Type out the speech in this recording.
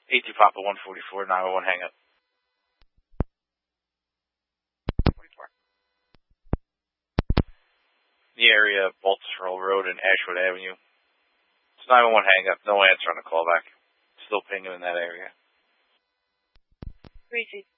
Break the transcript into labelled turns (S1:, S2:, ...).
S1: AT Papa 144, 901 hang up. 44. The area of Baltusrol Road and Ashwood Avenue. It's 911 hang up. No answer on the callback. Still pinging in that area.
S2: 323.